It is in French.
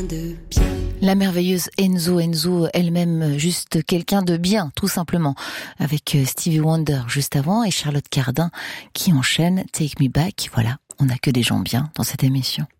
de bien. La merveilleuse Enzo elle-même juste quelqu'un de bien, tout simplement, avec Stevie Wonder juste avant et Charlotte Cardin qui enchaîne Take Me Back. Voilà, on n'a que des gens bien dans cette émission.